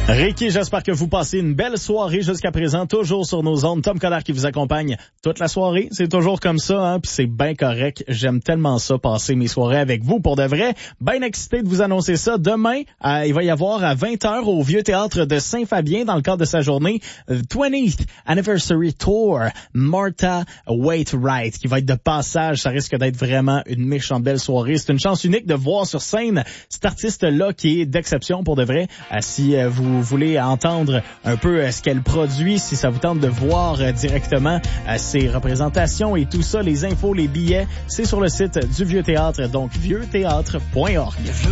Ricky, j'espère que vous passez une belle soirée jusqu'à présent, toujours sur nos ondes. Tom Collard qui vous accompagne toute la soirée. C'est toujours comme ça, hein, puis c'est bien correct. J'aime tellement ça, passer mes soirées avec vous pour de vrai. Bien excité de vous annoncer ça. Demain, il va y avoir à 20h au Vieux Théâtre de Saint-Fabien, dans le cadre de sa journée 20th Anniversary Tour, Martha Wainwright, qui va être de passage. Ça risque d'être vraiment une méchante belle soirée. C'est une chance unique de voir sur scène cet artiste-là qui est d'exception pour de vrai. Si vous voulez entendre un peu ce qu'elle produit, si ça vous tente de voir directement ses représentations et tout ça, les infos, les billets, c'est sur le site du Vieux Théâtre, donc vieuxthéâtre.org.